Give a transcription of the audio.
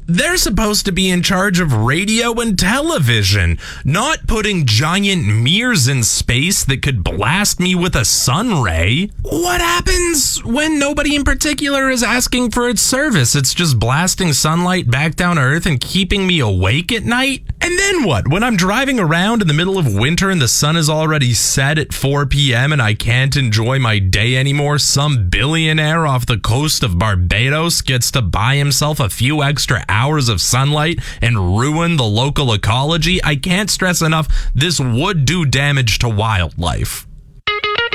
They're supposed to be in charge of radio and television, not putting giant mirrors in space that could blast me with a sun ray. What happens when nobody in particular is asking for its service? It's just blasting sunlight back down to Earth and keeping me awake at night? And then what? When I'm driving around in the middle of winter and the sun is already set at 4 p.m. and I can't enjoy my day anymore, some billionaire off the coast of Barbados gets to buy himself a few extra hours of sunlight and ruin the local ecology? I can't stress enough, this would do damage to wildlife.